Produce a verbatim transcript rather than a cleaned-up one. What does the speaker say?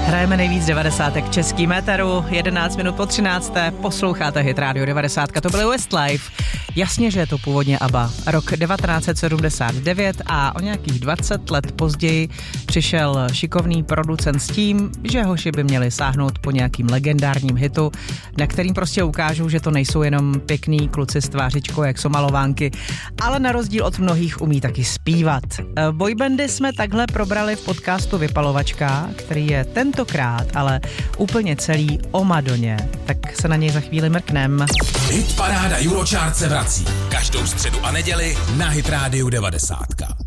Hrajeme nejvíc devadesátek českým éteru, jedenáct minut po třinácté, posloucháte Hit Radio devadesát, to byly Westlife. Jasně, že je to původně ABBA. Rok devatenáct set sedmdesát devět a o nějakých dvacet let později přišel šikovný producent s tím, že hoši by měli sáhnout po nějakým legendárním hitu, na kterým prostě ukážou, že to nejsou jenom pěkný kluci s tvářičkou jak somalovánky, ale na rozdíl od mnohých umí taky zpívat. Boybandy jsme takhle probrali v podcastu Vypalovačka, který je tentokrát ale úplně celý o Madoně. Tak se na něj za chvíli mrknem. Hit paráda Eurochart se vrací každou středu a neděli na Hit Radio devadesát.